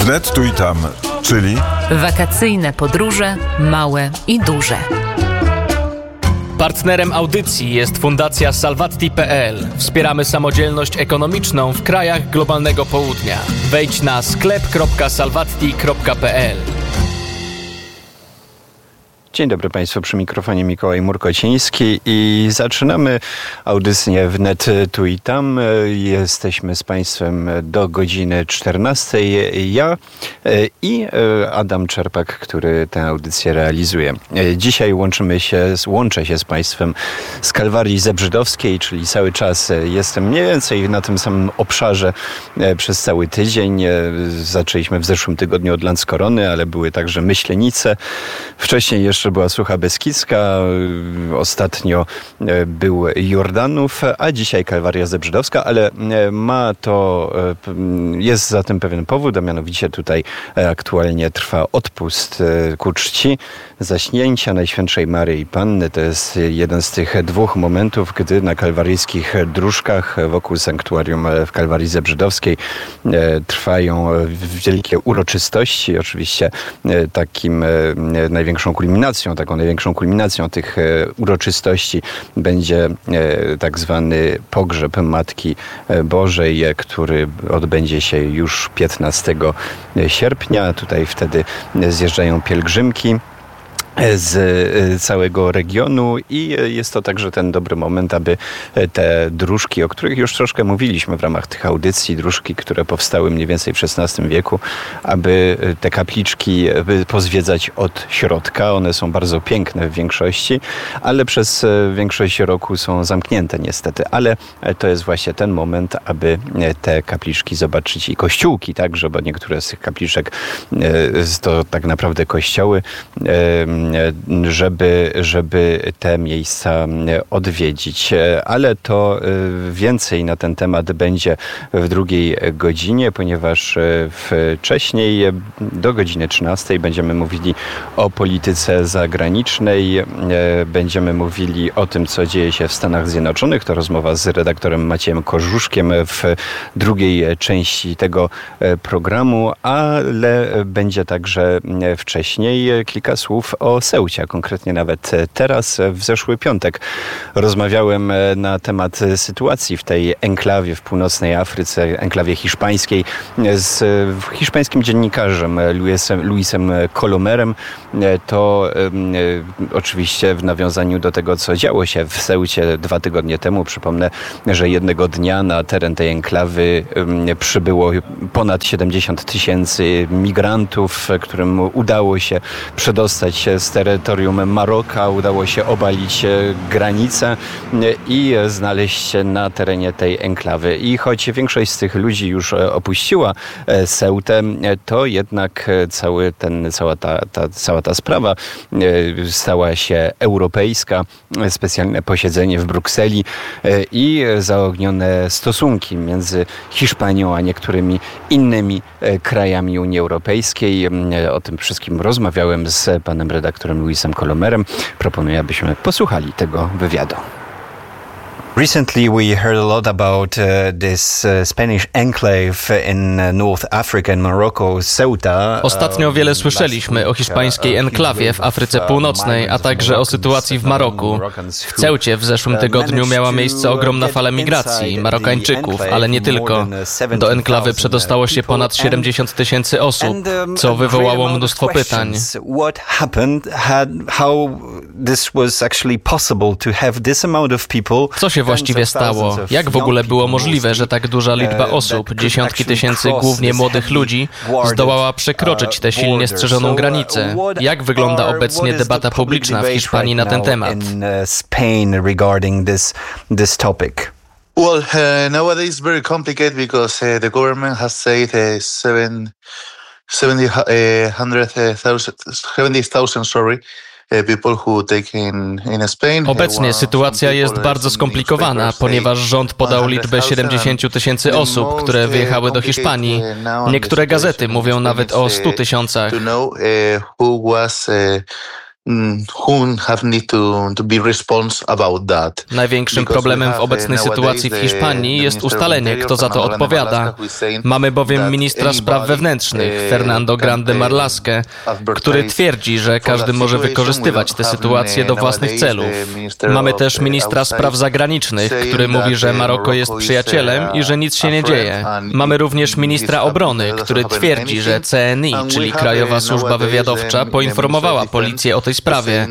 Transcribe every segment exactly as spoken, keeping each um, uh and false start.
Wnet tu i tam, czyli wakacyjne podróże małe i duże. Partnerem audycji jest Fundacja Salvatti kropka pe el. Wspieramy samodzielność ekonomiczną w krajach globalnego południa. Wejdź na sklep kropka salvatti kropka pe el. Dzień dobry Państwu, przy mikrofonie Mikołaj Murkociński i zaczynamy audycję Wnet tu i tam. Jesteśmy z Państwem do godziny czternastej. Ja i Adam Czerpak, który tę audycję realizuje. Dzisiaj łączymy się, łączę się z Państwem z Kalwarii Zebrzydowskiej, czyli cały czas jestem mniej więcej na tym samym obszarze przez cały tydzień. Zaczęliśmy w zeszłym tygodniu od Landskorony, ale były także Myślenice. Wcześniej jeszcze była Sucha Beskidzka, ostatnio był Jordanów, a dzisiaj Kalwaria Zebrzydowska, ale ma to, jest za tym pewien powód, a mianowicie tutaj aktualnie trwa odpust ku czci Zaśnięcia Najświętszej Maryi Panny. To jest jeden z tych dwóch momentów, gdy na kalwaryjskich dróżkach wokół sanktuarium w Kalwarii Zebrzydowskiej trwają wielkie uroczystości. Oczywiście takim największą kulminacją, taką największą kulminacją tych uroczystości będzie tak zwany pogrzeb Matki Bożej, który odbędzie się już piętnastego sierpnia. Tutaj wtedy zjeżdżają pielgrzymki z całego regionu i jest to także ten dobry moment, aby te dróżki, o których już troszkę mówiliśmy w ramach tych audycji, dróżki, które powstały mniej więcej w szesnastym wieku, aby te kapliczki pozwiedzać od środka. One są bardzo piękne w większości, ale przez większość roku są zamknięte niestety. Ale to jest właśnie ten moment, aby te kapliczki zobaczyć i kościółki także, bo niektóre z tych kapliczek to tak naprawdę kościoły, żeby, żeby te miejsca odwiedzić. Ale to więcej na ten temat będzie w drugiej godzinie, ponieważ wcześniej do godziny trzynastej będziemy mówili o polityce zagranicznej, będziemy mówili o tym, co dzieje się w Stanach Zjednoczonych. To rozmowa z redaktorem Maciejem Korzuszkiem w drugiej części tego programu, ale będzie także wcześniej kilka słów o Ceucie, a konkretnie nawet teraz, w zeszły piątek, rozmawiałem na temat sytuacji w tej enklawie w północnej Afryce, enklawie hiszpańskiej, z hiszpańskim dziennikarzem Luisem, Luisem Colomerem. To um, oczywiście w nawiązaniu do tego, co działo się w Ceucie dwa tygodnie temu. Przypomnę, że jednego dnia na teren tej enklawy um, przybyło ponad siedemdziesiąt tysięcy migrantów, którym udało się przedostać się z terytorium Maroka, udało się obalić granicę i znaleźć się na terenie tej enklawy. I choć większość z tych ludzi już opuściła Ceutę, to jednak cały ten, cała, ta, ta, cała ta sprawa stała się europejska. Specjalne posiedzenie w Brukseli i zaognione stosunki między Hiszpanią a niektórymi innymi krajami Unii Europejskiej. O tym wszystkim rozmawiałem z panem redaktorem Luisem Colomerem. Proponuję, abyśmy posłuchali tego wywiadu. Recently we heard a lot about uh, this uh, Spanish enclave in uh, North Africa, in Morocco, Ceuta. Ostatnio wiele słyszeliśmy o hiszpańskiej enklawie w Afryce Północnej, a także o sytuacji w Maroku. W Ceucie w zeszłym tygodniu miała miejsce ogromna fala migracji Marokańczyków, ale nie tylko. Do enklawy przedostało się ponad siedemdziesiąt tysięcy osób, co wywołało mnóstwo pytań. What happened? How this was actually possible to have this amount of people? Co się właściwie stało? Jak w ogóle było możliwe, że tak duża liczba osób, dziesiątki tysięcy głównie młodych ludzi, zdołała przekroczyć tę silnie strzeżoną granicę? Jak wygląda obecnie debata publiczna w Hiszpanii na ten temat? Well, uh, nowadays it's very complicated because uh, the government has said uh, seven, seventy, uh, hundred thousand, seventy thousand, sorry. Obecnie sytuacja jest bardzo skomplikowana, ponieważ rząd podał liczbę siedemdziesiąt tysięcy osób, które wyjechały do Hiszpanii. Niektóre gazety mówią nawet o stu tysiącach. who have need to, to be responsible about that. Największym problemem w obecnej sytuacji w Hiszpanii jest ustalenie, kto za to odpowiada. Mamy bowiem ministra spraw wewnętrznych, Fernando Grande Marlasque, który twierdzi, że każdy może wykorzystywać tę sytuację do własnych celów. Mamy też ministra spraw zagranicznych, który mówi, że Maroko jest przyjacielem i że nic się nie dzieje. Mamy również ministra obrony, który twierdzi, że C N I, czyli Krajowa Służba Wywiadowcza, poinformowała policję o tej sprawie.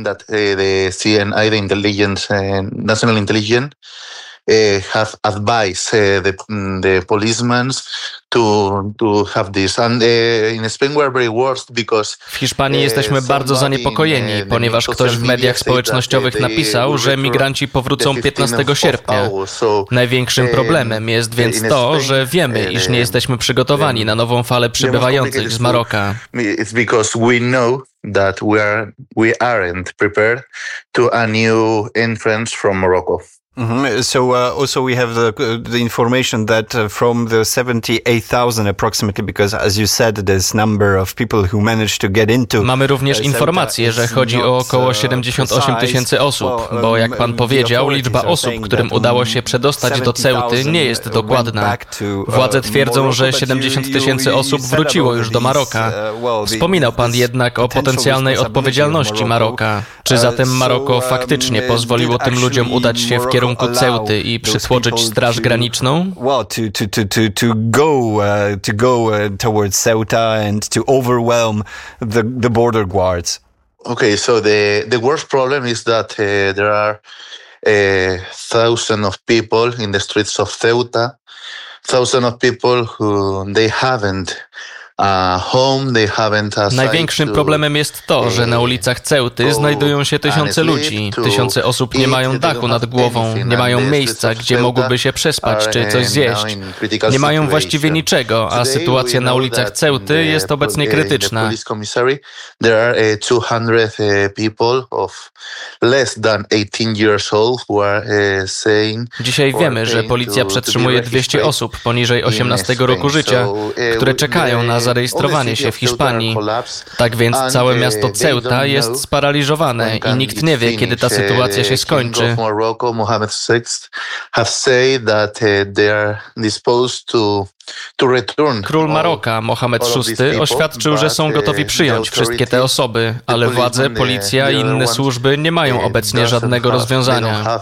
Uh, have advised uh, the, the policemen to, to have this. And uh, in Spain we are very worst because w Hiszpanii jesteśmy bardzo zaniepokojeni, ponieważ ktoś w mediach społecznościowych napisał, że migranci powrócą piętnastego sierpnia. Największym problemem jest więc to, że wiemy, iż nie jesteśmy przygotowani na nową falę przybywających z Maroka. It's because we know that we are we aren't prepared to a new entrance from Morocco. Mm-hmm. So uh, also we have the the information that uh, from the seventy-eight thousand approximately, because as you said, there's number of people who managed to get into. Mamy również informację, że chodzi o około siedemdziesiąt osiem tysięcy osób, bo jak pan powiedział, liczba osób, którym udało się przedostać do Ceuty, nie jest dokładna. Władze twierdzą, że siedemdziesiąt tysięcy osób wróciło już do Maroka. Wspominał pan jednak o potencjalnej odpowiedzialności Maroka. Czy zatem Maroko faktycznie pozwoliło tym ludziom udać się w kierunku kierunku Ceuty i przytłoczyć Straż Graniczną? Well, to to to to to go uh, to go uh, towards Ceuta and to overwhelm the the border guards. Okay, so the the worst problem is that uh, there are uh, thousands of people in the streets of Ceuta, thousands of people who they haven't Największym problemem jest to, że na ulicach Ceuty znajdują się tysiące ludzi. Tysiące osób nie mają dachu nad głową, nie mają miejsca, gdzie mogłyby się przespać czy coś zjeść. Nie mają właściwie niczego, a sytuacja na ulicach Ceuty jest obecnie krytyczna. Dzisiaj wiemy, że policja przetrzymuje dwieście osób poniżej osiemnastego roku życia, które czekają na zarejestrowanie się w Hiszpanii. Tak więc całe miasto Ceuta jest sparaliżowane i nikt nie wie, kiedy ta sytuacja się skończy. Król Maroka, Mohamed szósty, oświadczył, że są gotowi przyjąć wszystkie te osoby, ale władze, policja i inne służby nie mają obecnie żadnego rozwiązania.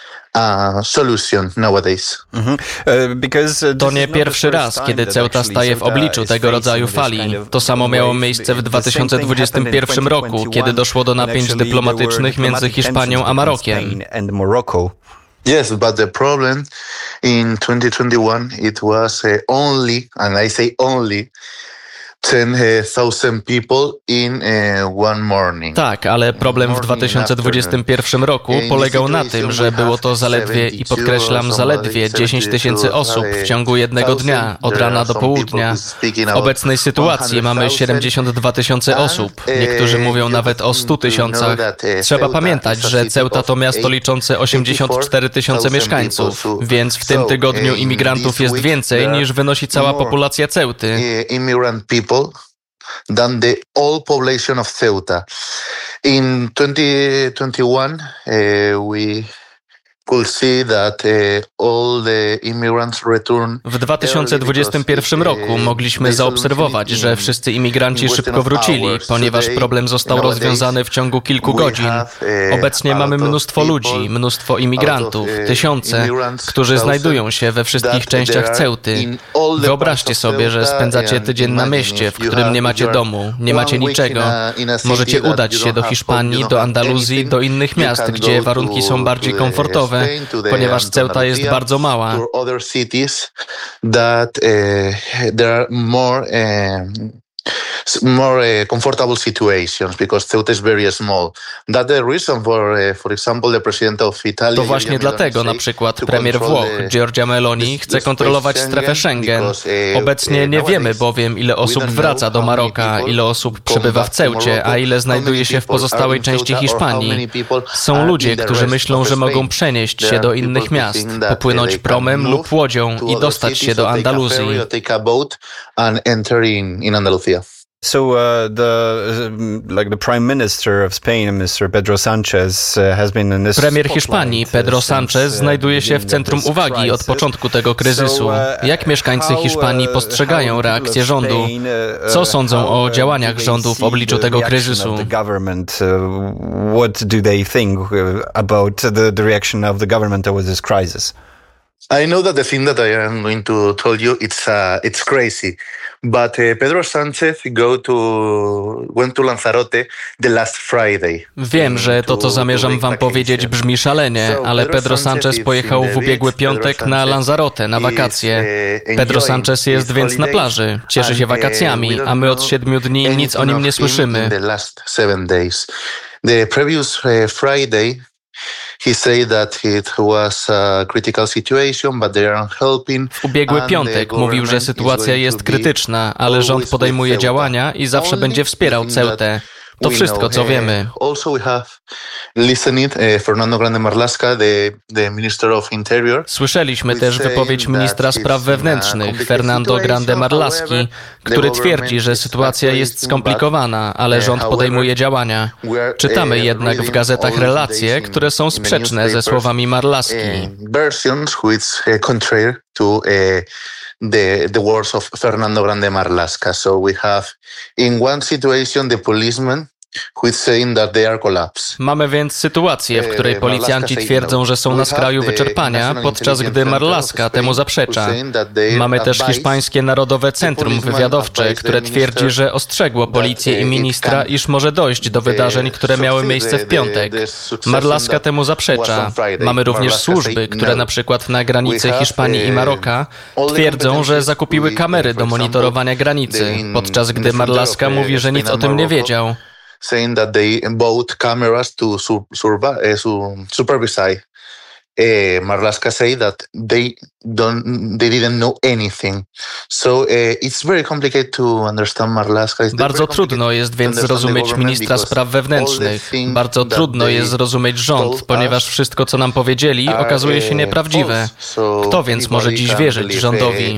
To nie pierwszy raz, kiedy Ceuta staje w obliczu tego rodzaju fali. To samo miało miejsce w dwa tysiące dwudziestym pierwszym roku, kiedy doszło do napięć dyplomatycznych między Hiszpanią a Marokiem. Yes, but the problem in twenty twenty-one it was uh, only, and I say only, ten thousand people in one morning. Tak, ale problem w dwa tysiące dwudziestym pierwszym roku polegał na tym, że było to zaledwie, i podkreślam zaledwie, dziesięć tysięcy osób w ciągu jednego dnia, od rana do południa. W obecnej sytuacji mamy siedemdziesiąt dwa tysiące osób. Niektórzy mówią nawet o stu tysiącach. Trzeba pamiętać, że Ceuta to miasto liczące osiemdziesiąt cztery tysiące mieszkańców, więc w tym tygodniu imigrantów jest więcej niż wynosi cała populacja Ceuty. Than the whole population of Ceuta. In twenty twenty-one, uh, we could see that uh, all the immigrants return. W dwa tysiące dwudziestym pierwszym roku mogliśmy zaobserwować, że wszyscy imigranci szybko wrócili, ponieważ problem został rozwiązany w ciągu kilku godzin. Obecnie mamy mnóstwo ludzi, mnóstwo imigrantów, tysiące, którzy znajdują się we wszystkich częściach Ceuty. Wyobraźcie sobie, że spędzacie tydzień na mieście, w którym nie macie domu, nie macie niczego. Możecie udać się do Hiszpanii, do Andaluzji, do innych miast, gdzie warunki są bardziej komfortowe, ponieważ Ceuta jest bardzo mała. more uh, comfortable situations because Ceuta is very small. That's the reason for, uh, for example, the president of Italy. To właśnie dlatego na przykład premier Włoch Giorgia Meloni chce kontrolować strefę Schengen. Obecnie nie wiemy bowiem, ile osób wraca do Maroka, ile osób przybywa w Ceucie, a ile znajduje się w pozostałej części Hiszpanii. Są ludzie, którzy myślą, że mogą przenieść się do innych miast, popłynąć promem lub łodzią i dostać się do Andaluzji. So uh, the like the Prime Minister of Spain, mister Pedro Sanchez, uh, has been in this Premier Hiszpanii Pedro Sanchez znajduje się w centrum uwagi od początku tego kryzysu. Jak mieszkańcy Hiszpanii postrzegają reakcję rządu? Co sądzą o działaniach rządu w obliczu tego kryzysu? What do they think about the, the reaction of the government towards this crisis? I know that the thing that I am going to tell you, it's uh, it's crazy, but uh, Pedro Sanchez go to went to Lanzarote the last Friday. Wiem, że to, co zamierzam wam powiedzieć, brzmi szalenie, ale Pedro Sanchez pojechał w ubiegły piątek na Lanzarote na wakacje. Pedro Sanchez jest więc na plaży, cieszy się wakacjami, a my od siedmiu dni nic o nim nie słyszymy. The previous Friday he said that it was a critical situation, but they aren't helping. W ubiegły piątek mówił, że sytuacja jest krytyczna, ale rząd podejmuje działania i zawsze będzie wspierał Ceutę. To wszystko, co wiemy. Also we have listened Fernando Grande Marlaska, the, the Minister of Interior. Słyszeliśmy też wypowiedź ministra spraw wewnętrznych Fernando Grande Marlaski, który twierdzi, że sytuacja jest skomplikowana, ale rząd podejmuje działania. Czytamy jednak w gazetach relacje, które są sprzeczne ze słowami Marlaski. Versions which contrary to The, the words of Fernando Grande Marlaska. So we have in one situation the policeman who is saying that they are collapsed. Mamy więc sytuację, w której policjanci twierdzą, że są na skraju wyczerpania, podczas gdy Marlaska temu zaprzecza. Mamy też hiszpańskie Narodowe Centrum Wywiadowcze, które twierdzi, że ostrzegło policję i ministra, iż może dojść do wydarzeń, które miały miejsce w piątek. Marlaska temu zaprzecza. Mamy również służby, które na przykład na granicy Hiszpanii i Maroka twierdzą, że zakupiły kamery do monitorowania granicy, podczas gdy Marlaska mówi, że nic o tym nie wiedział. Saying that they bought cameras to sur- survi- uh, supervise. Uh, Marlaska say that they don't, they didn't know anything. So uh, it's very complicated to understand Marlaska. Bardzo trudno jest więc zrozumieć ministra spraw wewnętrznych. Bardzo trudno jest zrozumieć rząd, ponieważ wszystko, co nam powiedzieli, okazuje się nieprawdziwe. Kto więc może dziś wierzyć rządowi?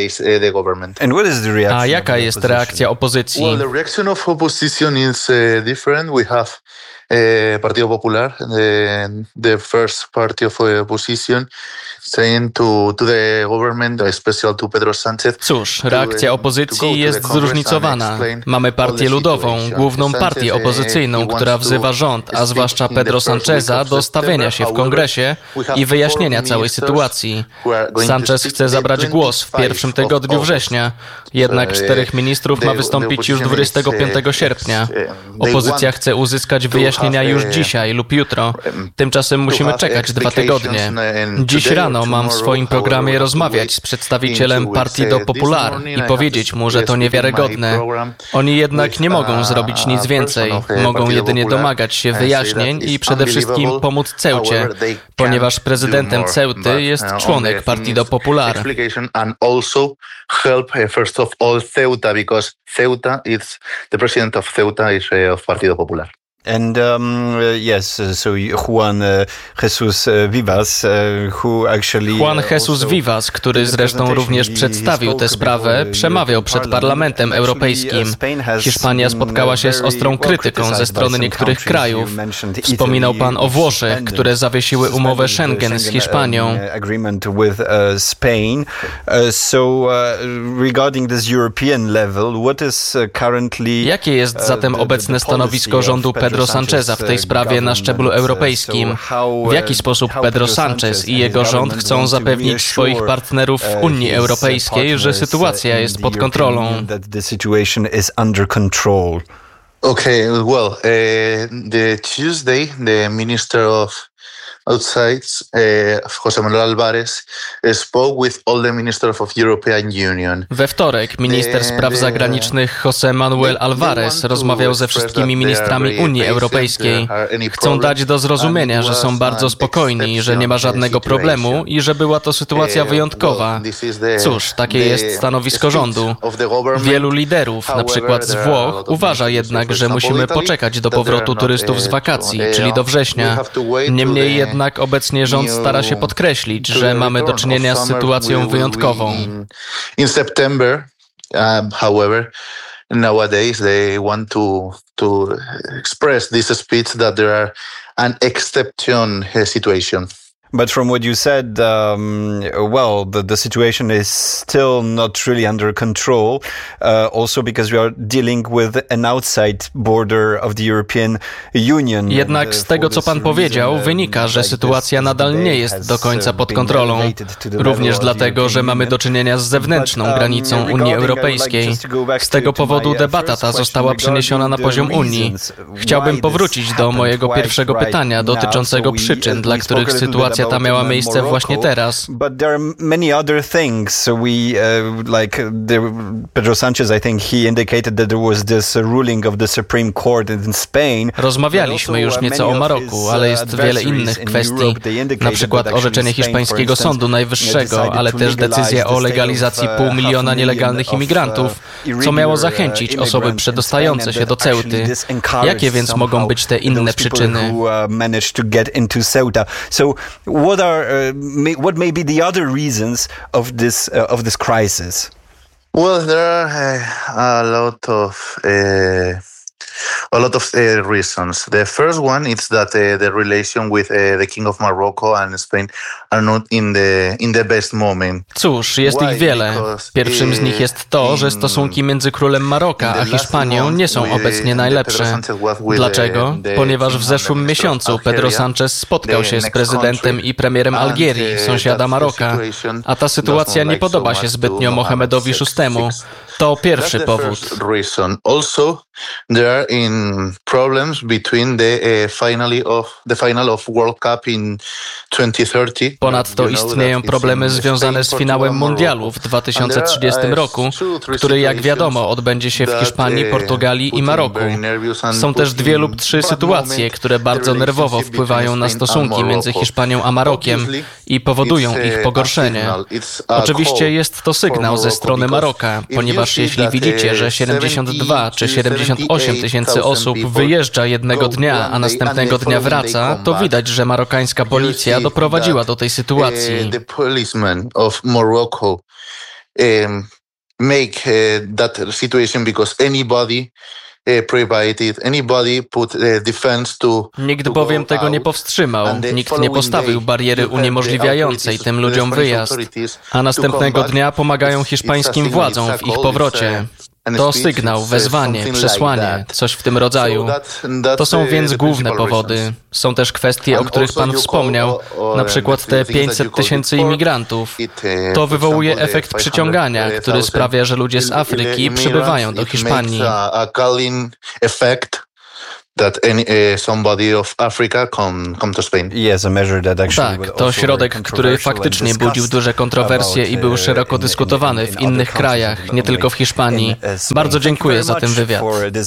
A jaka jest reakcja opozycji? Well, the reaction of opposition is different. We have Uh, Partido Popular, the, the first party of opposition, saying to, to the government, especially to Pedro Sanchez. Cóż, reakcja opozycji jest zróżnicowana. Mamy Partię Ludową, główną partię opozycyjną, która wzywa rząd, a zwłaszcza Pedro Sancheza, do stawienia się w kongresie i wyjaśnienia całej sytuacji. Sanchez chce zabrać głos w pierwszym tygodniu września, jednak czterech ministrów ma wystąpić już dwudziestego piątego sierpnia. Opozycja chce uzyskać wyjaśnienia już dzisiaj lub jutro. Tymczasem musimy czekać dwa tygodnie. Dziś rano mam w swoim programie rozmawiać z przedstawicielem Partido Popular i powiedzieć mu, że to niewiarygodne. Oni jednak nie mogą zrobić nic więcej. Mogą jedynie domagać się wyjaśnień i przede wszystkim pomóc Ceucie, ponieważ prezydentem Ceuty jest członek Partido Popular. Ceuta is the president of Ceuta is uh, of Partido Popular. And um, yes, so Juan Jesus Vivas, who actually... Juan Jesus Vivas, który zresztą również przedstawił tę sprawę, przemawiał przed Parlamentem Europejskim. Hiszpania spotkała się z ostrą krytyką ze strony niektórych krajów. Wspominał pan o Włoszech, które zawiesiły umowę Schengen z Hiszpanią. Jakie jest zatem obecne stanowisko rządu Pedro Pedro Sancheza w tej sprawie na szczeblu europejskim? W jaki sposób Pedro Sanchez i jego rząd chcą zapewnić swoich partnerów w Unii Europejskiej, że sytuacja jest pod kontrolą? Okay, well, uh, the Tuesday, the Minister of Outside, uh, José Manuel Álvarez, uh, spoke with all the ministers of European Union. We wtorek minister spraw zagranicznych José Manuel Álvarez rozmawiał ze wszystkimi ministrami Unii Europejskiej. Chcą dać do zrozumienia, że są bardzo spokojni, że nie ma żadnego problemu i że była to sytuacja wyjątkowa. Cóż, takie jest stanowisko rządu. Wielu liderów, na przykład z Włoch, uważa jednak, że musimy poczekać do powrotu turystów z wakacji, czyli do września. Niemniej jednak Jednak obecnie rząd stara się podkreślić, że mamy do czynienia z sytuacją wyjątkową. In September, however, nowadays they want to to express this speech that there are an exception situation. But from what you said, um, well, the, the situation is still not really under control, uh, also because we are dealing with an outside border of the European Union. Jednak z tego, co pan powiedział, wynika, że sytuacja nadal nie jest do końca pod kontrolą. Również dlatego, że mamy do czynienia z zewnętrzną granicą Unii Europejskiej. Z tego powodu debata ta została przeniesiona na poziom Unii. Chciałbym powrócić do mojego pierwszego pytania dotyczącego przyczyn, dla których sytuacja ta miała miejsce właśnie teraz. But there are many other things. We uh, like the, Pedro Sanchez, I think he indicated that there was this ruling of the Supreme Court in Spain. Rozmawialiśmy już nieco o Maroku, ale jest wiele innych kwestii, na przykład orzeczenie hiszpańskiego Sądu Najwyższego, ale też decyzja o legalizacji pół miliona nielegalnych imigrantów, co miało zachęcić osoby przedostające się do Ceuty. Jakie więc mogą być te inne przyczyny? What are uh, may, what may be the other reasons of this uh, of this crisis? Well, there are uh, a lot of uh, a lot of uh, reasons. The first one is that uh, the relation with uh, the King of Morocco and Spain are not in the in the best moment. Cóż, jest ich wiele. Pierwszym z nich jest to, że stosunki między królem Maroka a Hiszpanią nie są obecnie najlepsze. Dlaczego? Ponieważ w zeszłym miesiącu Pedro Sanchez spotkał się z prezydentem i premierem Algierii, sąsiada Maroka, a ta sytuacja nie podoba się zbytnio Mohamedowi szóstemu. To pierwszy powód. Also, there are in problems between the uh, finally of the final of World Cup in twenty thirty. Ponadto istnieją problemy związane z finałem mundialu w dwa tysiące trzydziestym roku, który, jak wiadomo, odbędzie się w Hiszpanii, Portugalii i Maroku. Są też dwie lub trzy sytuacje, które bardzo nerwowo wpływają na stosunki między Hiszpanią a Marokiem i powodują ich pogorszenie. Oczywiście jest to sygnał ze strony Maroka, ponieważ jeśli widzicie, że siedemdziesiąt dwa czy siedemdziesiąt osiem tysięcy osób wyjeżdża jednego dnia, a następnego dnia wraca, to widać, że marokańska policja doprowadziła do tej sytuacji. The policemen of Morocco make that situation because anybody provided anybody put defense to. Nikt bowiem tego nie powstrzymał. Nikt nie postawił bariery uniemożliwiającej tym ludziom wyjazd, a następnego dnia pomagają hiszpańskim władzom w ich powrocie. To sygnał, wezwanie, przesłanie, coś w tym rodzaju. To są więc główne powody. Są też kwestie, o których pan wspomniał, na przykład te pięćset tysięcy imigrantów. To wywołuje efekt przyciągania, który sprawia, że ludzie z Afryki przybywają do Hiszpanii. That any, uh, somebody of Africa come, come to Spain. Yes, a measure that actually tak, to środek, który faktycznie budził duże kontrowersje i był szeroko dyskutowany w innych krajach, nie tylko w Hiszpanii. Bardzo dziękuję za ten wywiad.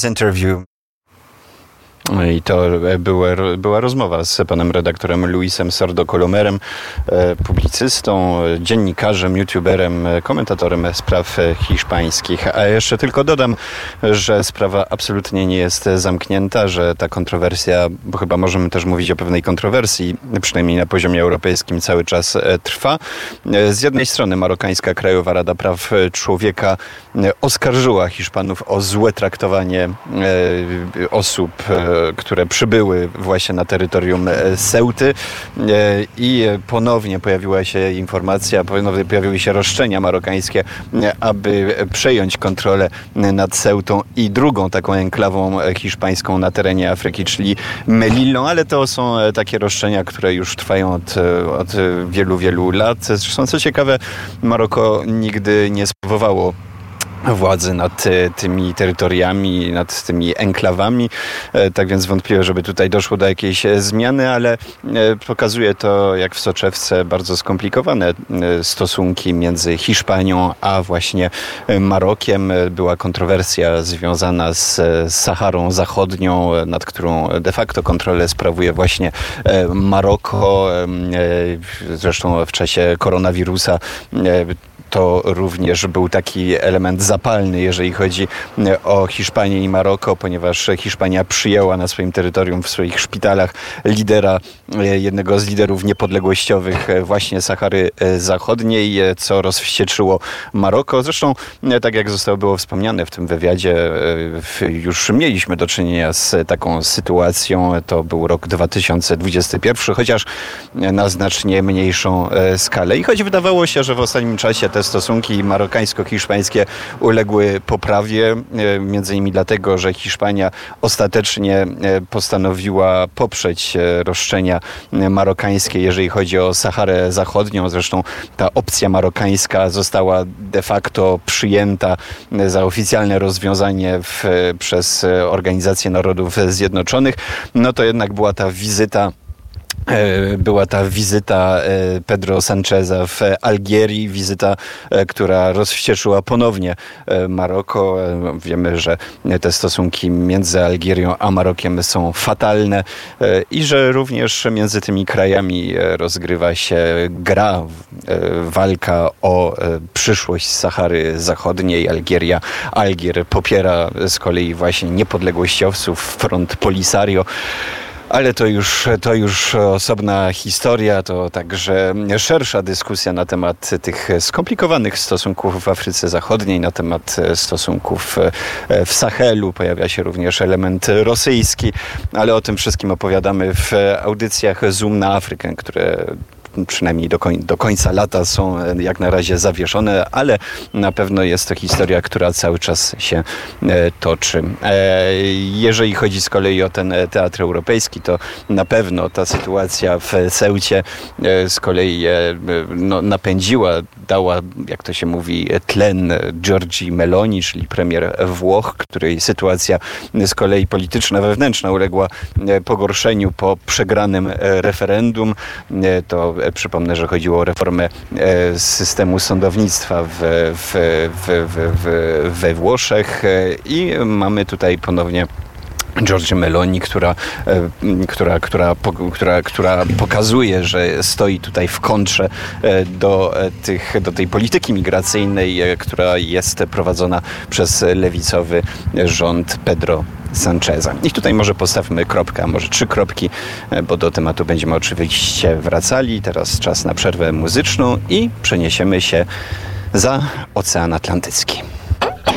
I to była, była rozmowa z panem redaktorem Luisem Sordo-Colomerem, publicystą, dziennikarzem, youtuberem, komentatorem spraw hiszpańskich. A jeszcze tylko dodam, że sprawa absolutnie nie jest zamknięta, że ta kontrowersja, bo chyba możemy też mówić o pewnej kontrowersji, przynajmniej na poziomie europejskim, cały czas trwa. Z jednej strony Marokańska Krajowa Rada Praw Człowieka oskarżyła Hiszpanów o złe traktowanie osób, które przybyły właśnie na terytorium Ceuty i ponownie pojawiła się informacja, ponownie pojawiły się roszczenia marokańskie, aby przejąć kontrolę nad Ceutą i drugą taką enklawą hiszpańską na terenie Afryki, czyli Melillą, ale to są takie roszczenia, które już trwają od, od wielu, wielu lat. Zresztą co ciekawe, Maroko nigdy nie sprawowało władzy nad tymi terytoriami, nad tymi enklawami. Tak więc wątpliwe, żeby tutaj doszło do jakiejś zmiany, ale pokazuje to, jak w soczewce, bardzo skomplikowane stosunki między Hiszpanią a właśnie Marokiem. Była kontrowersja związana z Saharą Zachodnią, nad którą de facto kontrolę sprawuje właśnie Maroko. Zresztą w czasie koronawirusa to również był taki element zapalny, jeżeli chodzi o Hiszpanię i Maroko, ponieważ Hiszpania przyjęła na swoim terytorium, w swoich szpitalach lidera, jednego z liderów niepodległościowych właśnie Sahary Zachodniej, co rozwścieczyło Maroko. Zresztą, tak jak zostało było wspomniane w tym wywiadzie, już mieliśmy do czynienia z taką sytuacją. To był rok dwa tysiące dwudziesty pierwszy, chociaż na znacznie mniejszą skalę. I choć wydawało się, że w ostatnim czasie te stosunki marokańsko-hiszpańskie uległy poprawie, między innymi dlatego, że Hiszpania ostatecznie postanowiła poprzeć roszczenia marokańskie, jeżeli chodzi o Saharę Zachodnią. Zresztą ta opcja marokańska została de facto przyjęta za oficjalne rozwiązanie w, przez Organizację Narodów Zjednoczonych. No to jednak była ta wizyta Była ta wizyta Pedro Sancheza w Algierii, wizyta, która rozwścieczyła ponownie Maroko. Wiemy, że te stosunki między Algierią a Marokiem są fatalne i że również między tymi krajami rozgrywa się gra, walka o przyszłość Sahary Zachodniej. Algieria, Algier popiera z kolei właśnie niepodległościowców, front Polisario. Ale to już, to już osobna historia, to także szersza dyskusja na temat tych skomplikowanych stosunków w Afryce Zachodniej, na temat stosunków w Sahelu. Pojawia się również element rosyjski, ale o tym wszystkim opowiadamy w audycjach Zoom na Afrykę, które przynajmniej do, koń, do końca lata są jak na razie zawieszone, ale na pewno jest to historia, która cały czas się e, toczy. E, jeżeli chodzi z kolei o ten teatr europejski, to na pewno ta sytuacja w Ceucie e, z kolei e, no, napędziła, dała, jak to się mówi, tlen Giorgii Meloni, czyli premier Włoch, której sytuacja z kolei polityczna, wewnętrzna uległa pogorszeniu po przegranym referendum. E, to Przypomnę, że chodziło o reformę systemu sądownictwa w, w, w, w, we Włoszech i mamy tutaj ponownie Giorgię Meloni, która, która, która, która, która pokazuje, że stoi tutaj w kontrze do, tych, do tej polityki migracyjnej, która jest prowadzona przez lewicowy rząd Pedro Sancheza. I tutaj może postawmy kropkę, a może trzy kropki, bo do tematu będziemy oczywiście wracali. Teraz czas na przerwę muzyczną i przeniesiemy się za Ocean Atlantycki.